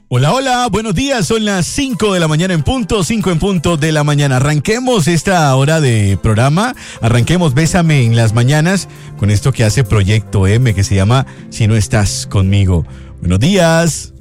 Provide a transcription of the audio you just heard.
Hola, hola, buenos días, son las 5 de la mañana en punto, 5 en punto de la mañana. Arranquemos esta hora de programa, arranquemos Bésame en las mañanas con esto que hace Proyecto M, que se llama Si no estás conmigo. Buenos días.